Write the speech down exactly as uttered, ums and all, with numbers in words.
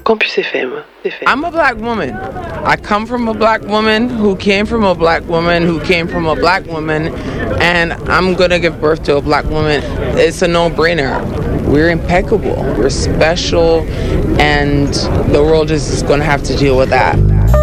Campus F M. I'm a black woman. I come from a black woman who came from a black woman who came from a black woman, and I'm gonna give birth to a black woman. It's a no-brainer. We're impeccable. We're special, and the world is just gonna have to deal with that.